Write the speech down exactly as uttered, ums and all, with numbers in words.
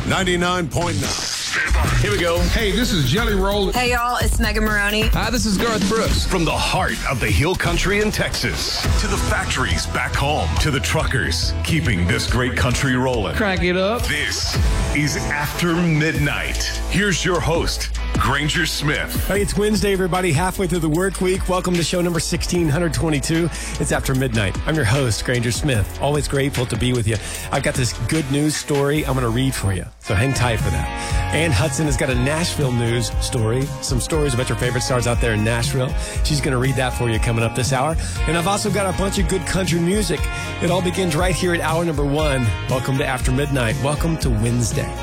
ninety-nine point nine. Here we go. Hey, this is Jelly Roll. Hey, y'all, it's Megan Maroney. Hi, this is Garth Brooks. From the heart of the hill country in Texas to the factories back home to the truckers keeping this great country rolling. Crank it up. This is After Midnight. Here's your host, Granger Smith. Hey, it's Wednesday, everybody. Halfway through the work week. Welcome to show number sixteen twenty-two. It's After Midnight. I'm your host, Granger Smith. Always grateful to be with you. I've got this good news story I'm going to read for you, so hang tight for that. Ann Hudson has got a Nashville news story, some stories about your favorite stars out there in Nashville. She's going to read that for you coming up this hour. And I've also got a bunch of good country music. It all begins right here at hour number one. Welcome to After Midnight. Welcome to Wednesday.